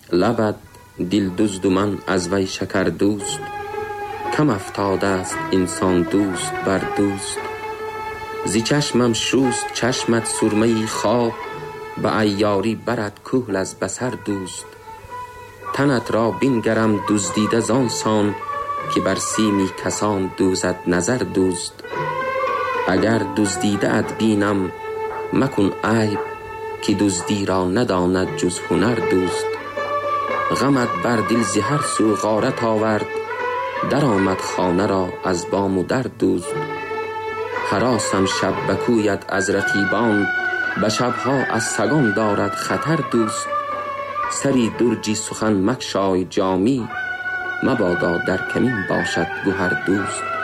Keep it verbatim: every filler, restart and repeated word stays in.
لبد دل دزد و من از وی شکر دوست. کم افتاده است انسان دوست بر دوست. زی چشمم شوست چشمت سرمه خواب، به عیاری برد کحل از بصر دوست. تنت را بنگرم دزدیده زان سان، که بر سیمی کسان دوزد نظر دوست. اگر دزدیده ات بینم مکن عیب، که دزدی را نداند جز هنر دوست. غمت بر دل ز هر سو غارت آورد، در آمد خانه را از بام و در دوست. هراسم شب به کویت از رقیبان، به شبها از سگان دارد خطر دوست. سری درجی سخن مگشای جامی، مبادا در کمین باشد گهر دوست.